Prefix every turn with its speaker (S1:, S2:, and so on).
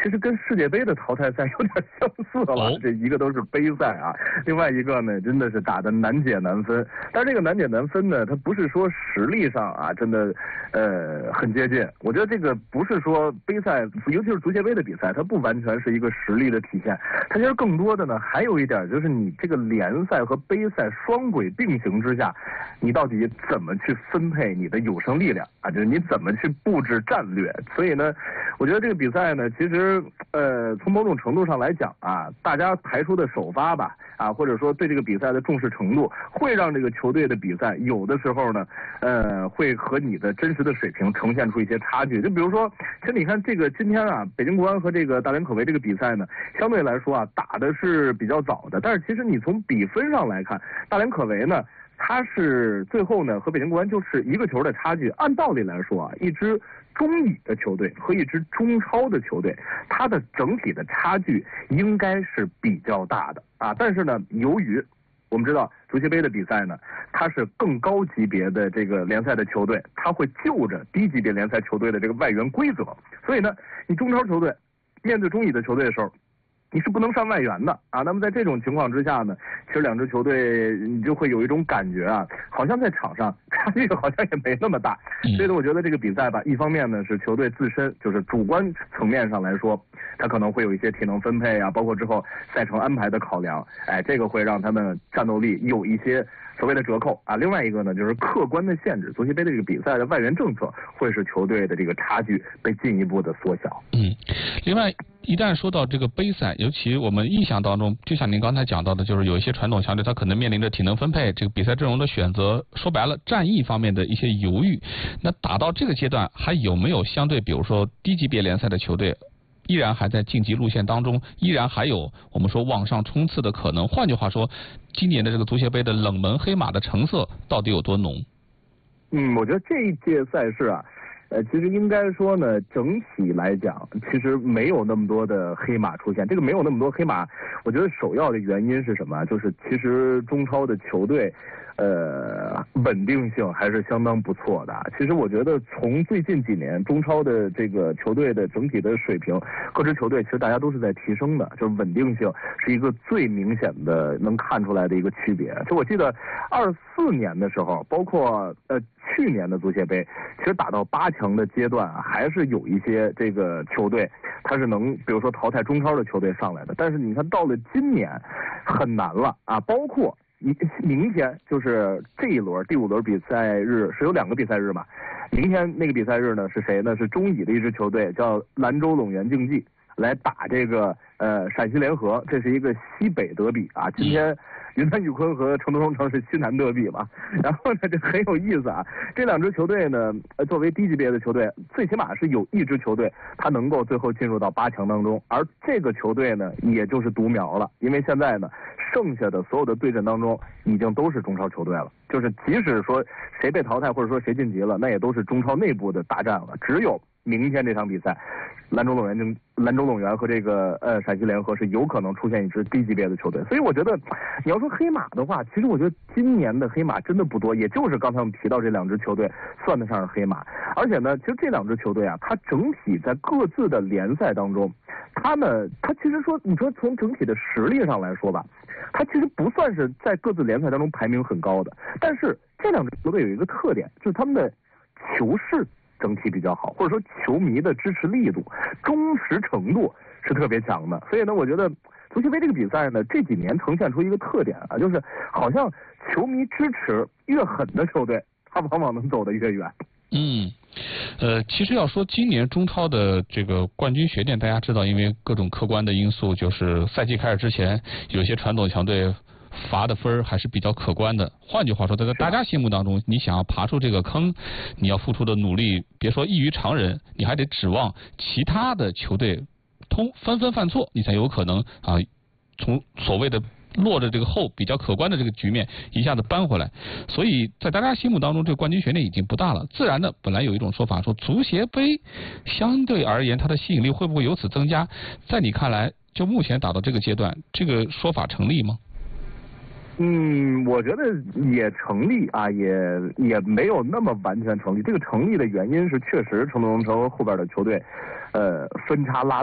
S1: 其实跟世界杯的淘汰赛有点相似了。这一个都是杯赛啊，另外一个呢真的是打得难解难分。但是这个难解难分呢，它不是说实力上啊真的很接近。我觉得这个不是说杯赛，尤其是足协杯的比赛，它不完全是一个实力的体现。它其实更多的呢还有一点就是你这个联赛和杯赛双轨并行之下，你到底怎么去分配你的有生力量啊？就是你怎么去布置战略。所以呢，我觉得这个比赛呢，其实从某种程度上来讲啊，大家排出的首发吧啊，或者说对这个比赛的重视程度，会让这个球队的比赛有的时候呢，会和你的真实的水平呈现出一些差距。就比如说，其实你看这个今天啊，北京国安和这个大连可为这个比赛呢，相对来说啊，打的是比较早的，但是其实你从比分上来看，大连可为呢，他是最后呢和北京国安就是一个球的差距。按道理来说啊，一支中乙的球队和一支中超的球队，它的整体的差距应该是比较大的啊。但是呢，由于我们知道足协杯的比赛呢，它是更高级别的这个联赛的球队，它会就着低级别联赛球队的这个外援规则，所以呢，你中超球队面对中乙的球队的时候，你是不能上外援的啊。那么在这种情况之下呢，其实两支球队你就会有一种感觉啊，好像在场上差距好像也没那么大。所以呢，我觉得这个比赛吧，一方面呢是球队自身就是主观层面上来说，他可能会有一些体能分配啊，包括之后赛程安排的考量，这个会让他们战斗力有一些所谓的折扣啊。另外一个呢，就是客观的限制，足协杯的这个比赛的外援政策会使球队的这个差距被进一步的缩小。
S2: 另外，一旦说到这个杯赛，尤其我们印象当中，就像您刚才讲到的，就是有一些传统强队，他可能面临着体能分配、这个比赛阵容的选择，说白了，战役方面的一些犹豫。那打到这个阶段，还有没有相对，比如说低级别联赛的球队，依然还在晋级路线当中，依然还有我们说往上冲刺的可能？换句话说，今年的这个足协杯的冷门黑马的成色到底有多浓？
S1: 我觉得这一届赛事啊，其实应该说呢，整体来讲，其实没有那么多的黑马出现。这个没有那么多黑马，我觉得首要的原因是什么？就是其实中超的球队，稳定性还是相当不错的。其实我觉得从最近几年中超的这个球队的整体的水平，各支球队其实大家都是在提升的，就是稳定性是一个最明显的能看出来的一个区别。就我记得24年的时候，包括去年的足协杯，其实打到8强的阶段啊，还是有一些这个球队它是能比如说淘汰中超的球队上来的。但是你看到了今年很难了啊，包括明天就是这一轮第5轮比赛日是有2个比赛日嘛，明天那个比赛日呢是谁呢？是中乙的一支球队叫兰州陇源竞技来打这个陕西联合，这是一个西北德比啊。今天云南宇昆和成都中诚是西南德比嘛，然后呢这很有意思啊。这2支球队呢，作为低级别的球队，最起码是有一支球队它能够最后进入到8强当中，而这个球队呢，也就是独苗了，因为现在呢，剩下的所有的对阵当中已经都是中超球队了，就是即使说谁被淘汰或者说谁晋级了，那也都是中超内部的大战了。只有明天这场比赛，兰州陇源和这个陕西联合是有可能出现一支低级别的球队。所以我觉得你要说黑马的话，其实我觉得今年的黑马真的不多，也就是刚才我们提到这2支球队算得上是黑马。而且呢，其实这2支球队啊，它整体在各自的联赛当中，它其实说你说从整体的实力上来说吧，它其实不算是在各自联赛当中排名很高的。但是这2支球队有一个特点，就是他们的球势整体比较好，或者说球迷的支持力度、忠实程度是特别强的。所以呢，我觉得足协杯这个比赛呢，这几年呈现出一个特点啊，就是好像球迷支持越狠的球队，它往往能走得越远。
S2: 其实要说今年中超的这个冠军悬念，大家知道，因为各种客观的因素，就是赛季开始之前，有些传统强队罚的分还是比较可观的。换句话说，在大家心目当中，你想要爬出这个坑，你要付出的努力，别说异于常人，你还得指望其他的球队纷纷犯错，你才有可能啊，从所谓的落着这个后比较可观的这个局面一下子扳回来。所以在大家心目当中，这个冠军悬念已经不大了。自然的，本来有一种说法说足协杯相对而言它的吸引力会不会由此增加？在你看来，就目前打到这个阶段，这个说法成立吗？
S1: 我觉得也成立啊，也没有那么完全成立。这个成立的原因是确实成都中诚后边的球队分差拉